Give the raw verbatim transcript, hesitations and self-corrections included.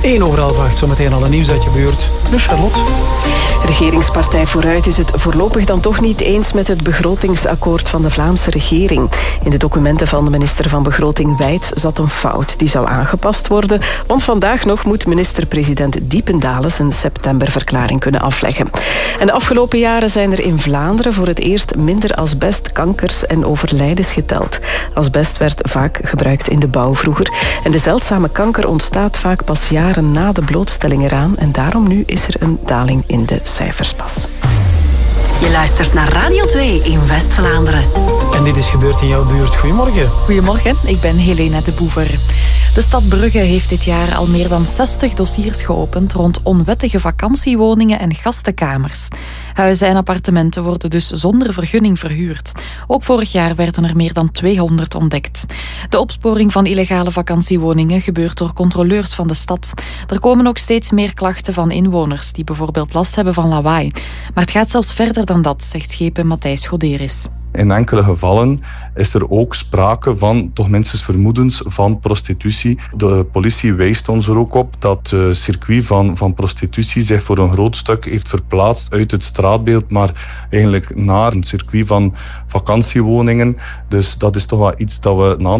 één over half acht, zometeen al een nieuws uit je buurt. Dus Charlotte. Regeringspartij Vooruit is het voorlopig dan toch niet eens met het begrotingsakkoord van de Vlaamse regering. In de documenten van de minister van Begroting Wijts zat een fout. Die zou aangepast worden, want vandaag nog moet minister-president Diependalen zijn septemberverklaring kunnen afleggen. En de afgelopen jaren zijn er in Vlaanderen voor het eerst minder asbest, kankers en overlijdens geteld. Asbest werd vaak gebruikt in de bouw vroeger. En de zeldzame kanker ontstaat vaak pas jaren na de blootstelling eraan. En daarom nu is er een daling in de cijfers pas. Je luistert naar Radio twee in West-Vlaanderen. En dit is gebeurd in jouw buurt. Goedemorgen. Goedemorgen, ik ben Helena de Boever. De stad Brugge heeft dit jaar al meer dan zestig dossiers geopend rond onwettige vakantiewoningen en gastenkamers. Huizen en appartementen worden dus zonder vergunning verhuurd. Ook vorig jaar werden er meer dan tweehonderd ontdekt. De opsporing van illegale vakantiewoningen gebeurt door controleurs van de stad. Er komen ook steeds meer klachten van inwoners die bijvoorbeeld last hebben van lawaai. Maar het gaat zelfs verder dan dat, zegt schepen Matthijs Goderis. In enkele gevallen is er ook sprake van toch minstens vermoedens van prostitutie. De politie wijst ons er ook op dat het circuit van, van prostitutie zich voor een groot stuk heeft verplaatst uit het straatbeeld, maar eigenlijk naar een circuit van vakantiewoningen. Dus dat is toch wel iets dat we na